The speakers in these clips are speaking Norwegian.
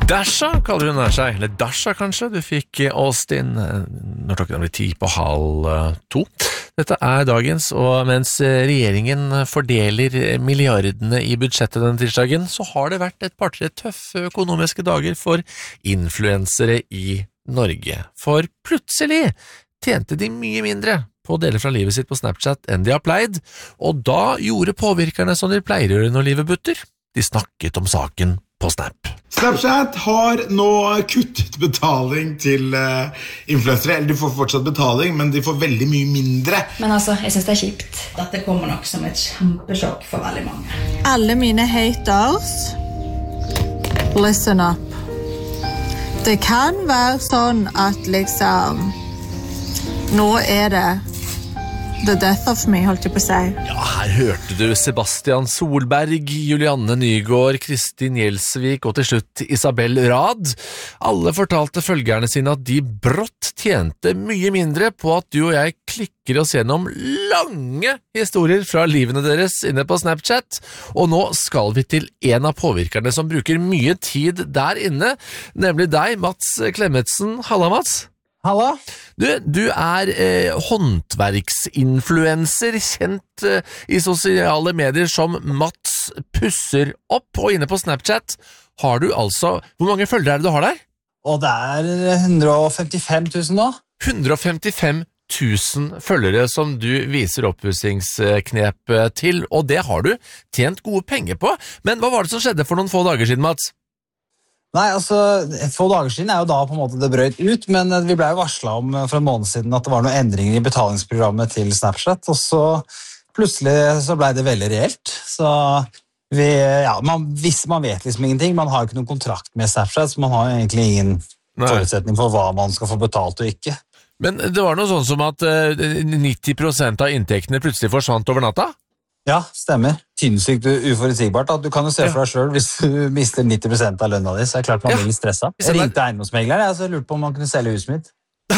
Dasha kaller hun seg, eller Dasha kanskje. Du fikk Austin når klokken blir 1:10. Dette dagens, og mens regjeringen fordeler milliardene i budsjettet denne tirsdagen, så har det vært et par-tre tøffe økonomiske dager for influensere i Norge. For plutselig tjente de mye mindre på å dele fra livet sitt på Snapchat enn de har pleid, og da gjorde påvirkerne som de pleier å gjøre når livet butter. De snakket om saken på Snap. Snapchat har nå kuttet betaling til influensere, eller de får fortsatt betaling, men de får veldig mye mindre. Men altså, jeg synes det kjipt. Dette kommer nok som et kjempesjokk for veldig mange. Alle mine haters, listen up. Det kan være sånn at liksom, nå det the death of me, holdt jeg på å si. Ja, her hørte du Sebastian Solberg, Julianne Nygård, Kristin Gjelsvik og til slutt Isabel Rad. Alle fortalte følgerne sine at de brått tjente mye mindre på at du og jeg klikker oss gjennom lange historier fra livene deres inne på Snapchat. Og nå skal vi til en av påvirkerne som bruker mye tid der inne, nemlig deg, Mats Klemetsen. Halla, Mats. Halla. Du håndverksinfluenser, kjent i sosiale medier som Mats Pusser Opp, og inne på Snapchat har du altså, hvor mange følgere du har der? Og det 155 000 nå. 155 000 følgere som du viser oppussingsknep til, og det har du tjent gode penger på. Men hva var det som skjedde for noen få dager siden, Mats? Nei, altså, få dager siden jo da på en måte det brøt ut, men vi ble jo varslet om for en måned siden at det var noen endringer i betalingsprogrammet til Snapchat, og så plutselig så ble det veldig reelt. Så man vet liksom ingenting, man har jo ikke noen kontrakt med Snapchat, så man har egentlig ingen forutsetning for hva man skal få betalt og ikke. Men det var noe sånn som at 90% av inntektene plutselig forsvant over natta? Ja, stemmer. Sinnssykt uforutsigbart. Du kan jo se for deg selv, hvis du mister 90% av lønna di, så klart man blir litt stresset. Jeg ringte eiendomsmegleren, så jeg lurte på om man kunne selge huset mitt.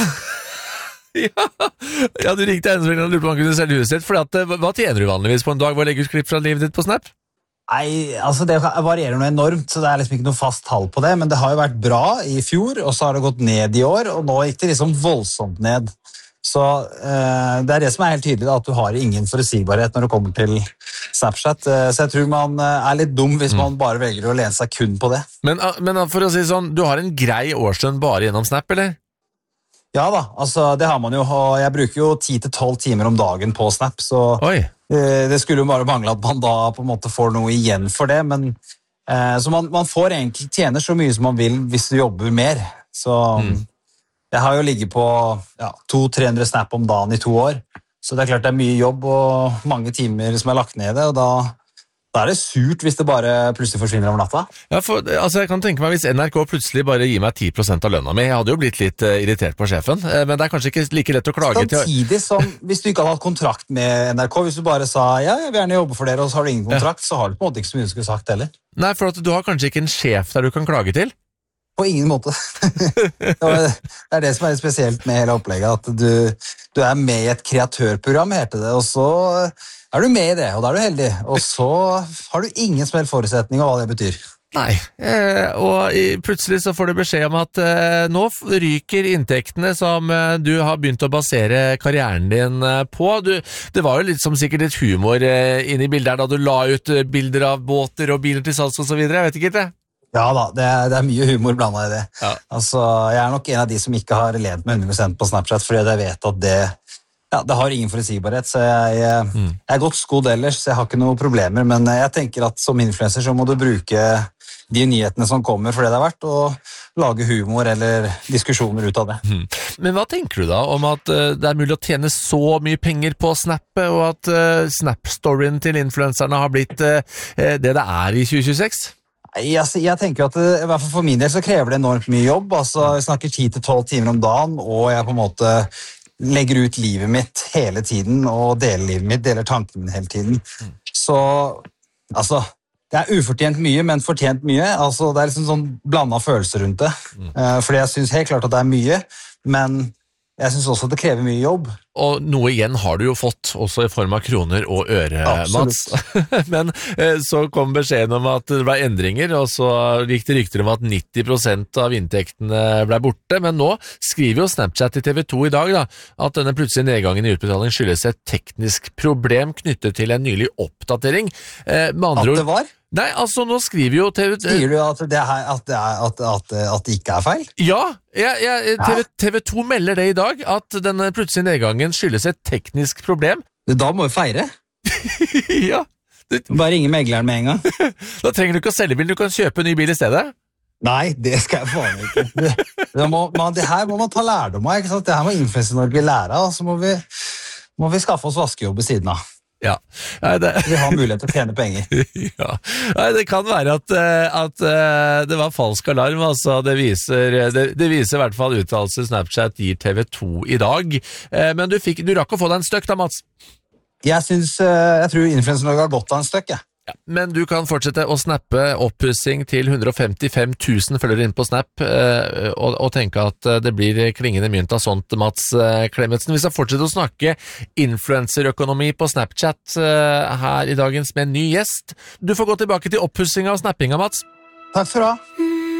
Ja, du ringte eiendomsmegleren og lurte på om man kunne selge huset ditt, for hva tjener du vanligvis på en dag? Hva legger du klipp fra livet ditt på Snap? Nei, altså det varierer noe enormt, så det liksom ikke noe fast tall på det, men det har jo vært bra i fjor, og så har det gått ned i år, og nå gikk det liksom voldsomt ned. Så det det som helt tydelig, da, at du har ingen forutsigbarhet når det kommer til Snapchat. Så jeg tror man litt dum hvis man bare velger å lene seg kun på det. Men for å si sånn, du har en grei årslønn bare gjennom Snap, eller? Ja da, altså det har man jo, og jeg bruker jo 10-12 timer om dagen på Snap, så det skulle jo bare mangle at man da på en måte får noe igjen for det, men så man får egentlig tjene så mye som man vil hvis du jobber mer, så... Jeg har jo ligget på 200-300 snap om dagen i 2 år, så det klart det mye jobb og mange timer som lagt ned i det, og da det surt hvis det bare plutselig forsvinner over natta. Ja, altså jeg kan tenke meg hvis NRK plutselig bare gir meg 10% av lønna mi, jeg hadde jo blitt litt irritert på sjefen, men det kanskje ikke like lett å klage til... Samtidig som, hvis du ikke hadde hatt kontrakt med NRK, hvis du bare sa, ja, jeg vil gjerne jobbe for dere, og så har du ingen kontrakt, så har du på en måte ikke så mye du skulle sagt heller. Nei, for at du har kanskje ikke en sjef der du kan klage til? På ingen måte. Det det som litt spesielt med hele opplegget, at du med i et kreatørprogram, heter det, og så du med i det, og da du heldig, og så har du ingen som helst forutsetning av hva det betyr. Nei, og plutselig så får du beskjed om at nå ryker inntektene som du har begynt å basere karrieren din på. Det var jo litt som sikkert litt humor inne i bildet da du la ut bilder av båter og biler til salgs og så videre, jeg vet ikke det. Ja da, det mye humor blandet i det. Ja. Altså, jeg nok en av de som ikke har levd med 100% på Snapchat, fordi jeg vet at det har ingen forutsigbarhet, så jeg gått skodd ellers, så jeg har ikke noen problemer, men jeg tenker at som influencer så må du bruke de nyhetene som kommer for det har vært, og lage humor eller diskusjoner ut av det. Men hva tenker du da om at det mulig å tjene så mye penger på Snap, og at Snap-storyen til influenserne har blitt det i 2026? Jeg tenker at i hvert fall for min del så krever det enormt mye jobb, altså jeg snakker 10-12 timer om dagen, og jeg på en måte legger ut livet mitt hele tiden, og deler livet mitt, deler tankene mine hele tiden. Så, altså, det ufortjent mye, men fortjent mye, altså det liksom sånn blandet følelser rundt det, fordi jeg synes helt klart at det mye, men Jeg synes også det krever mye jobb. Og noe igjen har du jo fått, også i form av kroner og øre, Mats. Men så kom beskjeden om at det ble endringer, og så gikk det rykter om at 90% av inntektene ble borte. Men nå skriver jo Snapchat i TV 2 i dag da, at denne plutselige nedgangen i utbetaling skyldes et teknisk problem knyttet til en nylig oppdatering. Med andre At det var? Nei, altså nå skriver jo TV... Sier du at det ikke er feil? Ja, TV 2 melder det i dag, at denne plutselige nedgangen skyldes et teknisk problem. Da må vi feire. Ja. Bare ringe megleren med en gang. Da trenger du ikke å selge bil, du kan kjøpe en ny bil i stedet. Nei, det skal jeg faen ikke. Det her må man ta lærdom av, ikke sant? Det her må Influencer Norge lære av, så må vi skaffe oss vaskejobb i siden av. Ja. Nei, vi har mulighet til å tjene penger. Ja. Nei, det kan være at det var falsk alarm, altså. Det viser i hvert fall uttalelse Snapchat gir TV 2 i dag. Men du rakk å få deg en støkk da, Mats? Jeg tror Influencer Norge har gått av en støkk, jeg. Ja, men du kan fortsette å snappe oppussing til 155 000 følgere inn på Snap og tenke at det blir klingende mynt av sånt, Mats Klemetsen. Vi skal fortsette å snakke influencerøkonomi på Snapchat her i dagens med en ny gjest. Du får gå tilbake til oppussinga og snappinga, Mats. Takk for det.